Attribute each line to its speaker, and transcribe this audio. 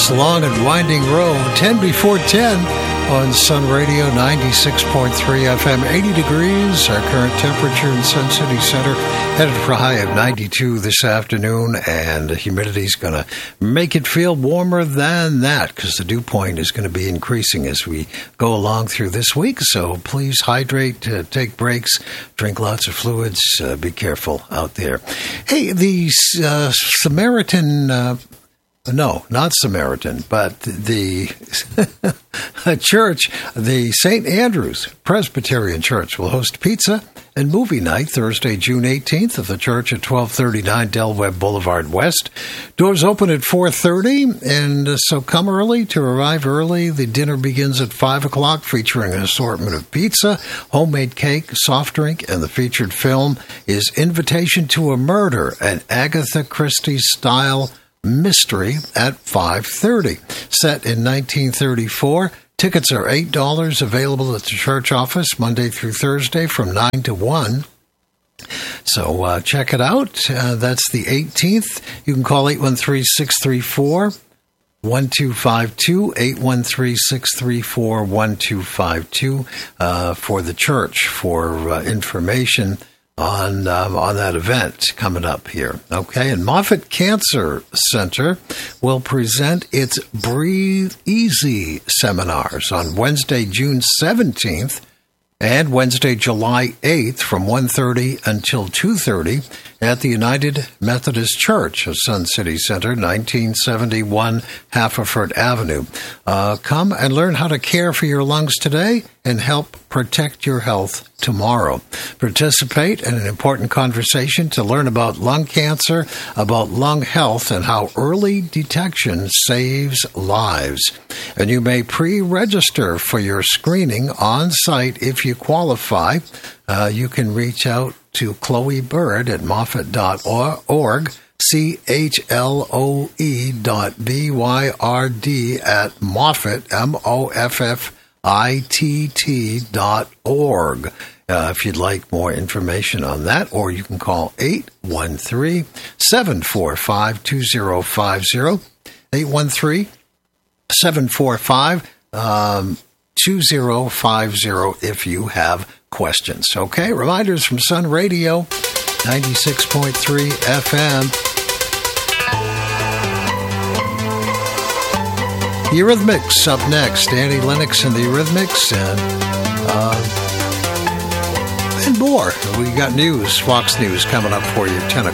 Speaker 1: this long and winding road. 10 before 10 on Sun Radio 96.3 FM, 80 degrees. Our current temperature in Sun City Center, headed for a high of 92 this afternoon, and the humidity is going to make it feel warmer than that because the dew point is going to be increasing as we go along through this week. So please hydrate, take breaks, drink lots of fluids, be careful out there. Hey, the Samaritan... No, not Samaritan, but the church, the St. Andrew's Presbyterian Church, will host pizza and movie night Thursday, June 18th at the church at 1239 Del Webb Boulevard West. Doors open at 4:30, and so come early to arrive early. The dinner begins at 5 o'clock, featuring an assortment of pizza, homemade cake, soft drink, and the featured film is Invitation to a Murder, an Agatha Christie-style mystery at 5:30. Set in 1934. Tickets are $8, available at the church office Monday through Thursday from 9 to 1. So check it out. That's the 18th. You can call 813-634-1252, 813-634-1252 for the church for information on that event coming up here. Okay, and Moffitt Cancer Center will present its Breathe Easy seminars on Wednesday, June 17th and Wednesday, July 8th from 1:30 until 2:30 at the United Methodist Church of Sun City Center, 1971 Haverford Avenue. Come and learn how to care for your lungs today and help protect your health tomorrow. Participate in an important conversation to learn about lung cancer, about lung health, and how early detection saves lives. And you may pre-register for your screening on site if you qualify. You can reach out to Chloe Bird at Moffitt.org, CHLOE.BYRD at Moffitt, MOFFITT.org. If you'd like more information on that, or you can call 813-745-2050, 813-745-2050 if you have questions. Okay, reminders from Sun Radio, 96.3 FM. The Eurythmics up next. Annie Lennox and the Eurythmics, and more. We got news, Fox News, coming up for you, 10 o'clock.